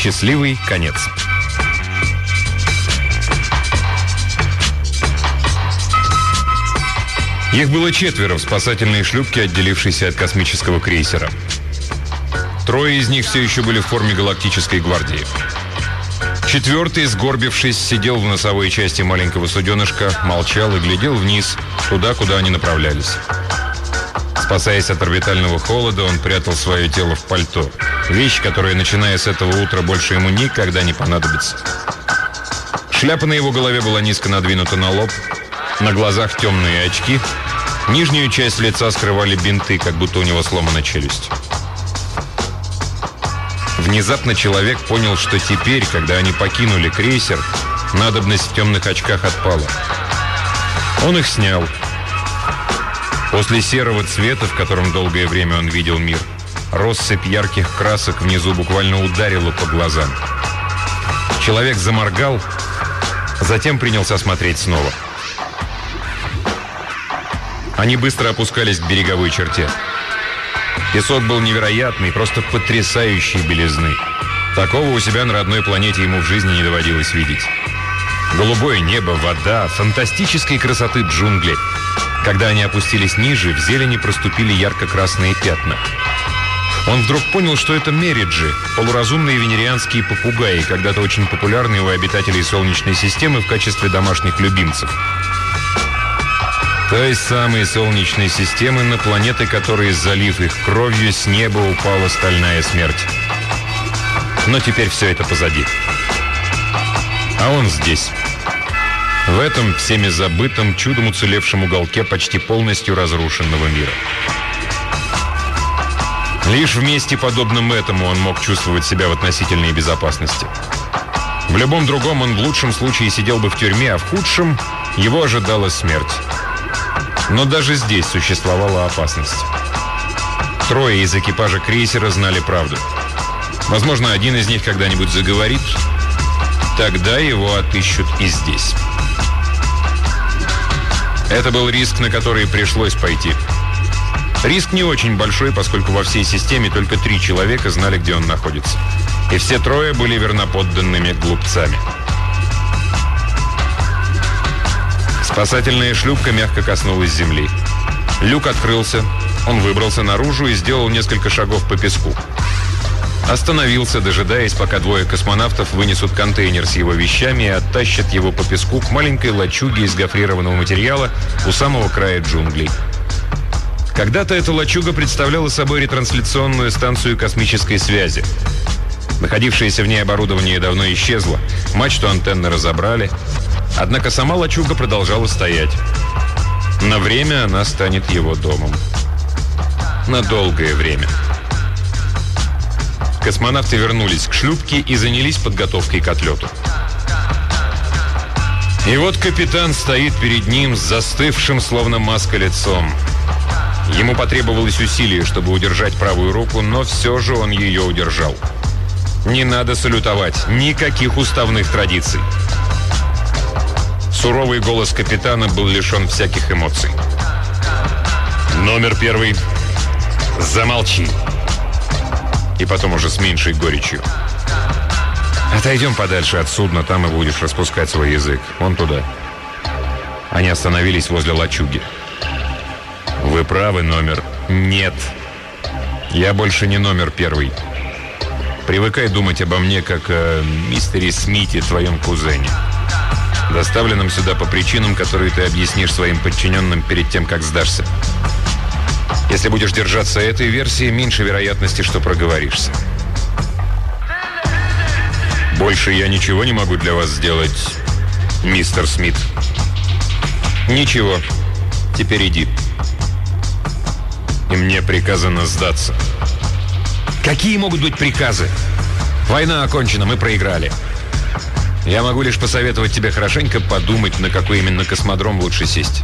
Счастливый конец. Их было 4 в спасательной шлюпке, отделившейся от космического крейсера. 3 из них все еще были в форме галактической гвардии. 4-й, сгорбившись, сидел в носовой части маленького суденышка, молчал и глядел вниз, туда, куда они направлялись. Спасаясь от орбитального холода, он прятал свое тело в пальто. Вещь, которая, начиная с этого утра, больше ему никогда не понадобится. Шляпа на его голове была низко надвинута на лоб, на глазах темные очки, нижнюю часть лица скрывали бинты, как будто у него сломана челюсть. Внезапно человек понял, что теперь, когда они покинули крейсер, надобность в темных очках отпала. Он их снял. После серого цвета, в котором долгое время он видел мир, россыпь ярких красок внизу буквально ударила по глазам. Человек заморгал, затем принялся смотреть снова. Они быстро опускались к береговой черте. Песок был невероятный, просто потрясающей белизны. Такого у себя на родной планете ему в жизни не доводилось видеть. Голубое небо, вода, фантастической красоты джунгли. Когда они опустились ниже, в зелени проступили ярко-красные пятна. Он вдруг понял, что это мериджи, полуразумные венерианские попугаи, когда-то очень популярные у обитателей Солнечной системы в качестве домашних любимцев. Той самой Солнечной системы, на планеты, которые, залив их кровью, с неба упала стальная смерть. Но теперь все это позади. А он здесь. В этом всеми забытом, чудом уцелевшем уголке почти полностью разрушенного мира. Лишь в месте, подобном этому, он мог чувствовать себя в относительной безопасности. В любом другом он в лучшем случае сидел бы в тюрьме, а в худшем его ожидала смерть. Но даже здесь существовала опасность. 3 из экипажа крейсера знали правду. Возможно, один из них когда-нибудь заговорит. Тогда его отыщут и здесь. Это был риск, на который пришлось пойти. Риск не очень большой, поскольку во всей системе только 3 человека знали, где он находится. И все 3 были верноподданными глупцами. Спасательная шлюпка мягко коснулась земли. Люк открылся, он выбрался наружу и сделал несколько шагов по песку. Остановился, дожидаясь, пока 2 космонавтов вынесут контейнер с его вещами и оттащат его по песку к маленькой лачуге из гофрированного материала у самого края джунглей. Когда-то эта лачуга представляла собой ретрансляционную станцию космической связи. Находившееся в ней оборудование давно исчезло, мачту антенны разобрали. Однако сама лачуга продолжала стоять. На время она станет его домом. На долгое время. Космонавты вернулись к шлюпке и занялись подготовкой к отлету. И вот капитан стоит перед ним с застывшим, словно маска, лицом. Ему потребовалось усилие, чтобы удержать правую руку, но все же он ее удержал. Не надо салютовать, никаких уставных традиций. Суровый голос капитана был лишен всяких эмоций. «Номер 1. Замолчи!» И потом уже с меньшей горечью. «Отойдем подальше от судна, там и будешь распускать свой язык. Вон туда». Они остановились возле лачуги. «Вы правы, номер...» «Нет. Я больше не номер 1. Привыкай думать обо мне, как о мистере Смите, твоем кузене. Доставленном сюда по причинам, которые ты объяснишь своим подчиненным перед тем, как сдашься. Если будешь держаться этой версии, меньше вероятности, что проговоришься. Больше я ничего не могу для вас сделать, мистер Смит». «Ничего. Теперь иди. И мне приказано сдаться». «Какие могут быть приказы? Война окончена, мы проиграли. Я могу лишь посоветовать тебе хорошенько подумать, на какой именно космодром лучше сесть».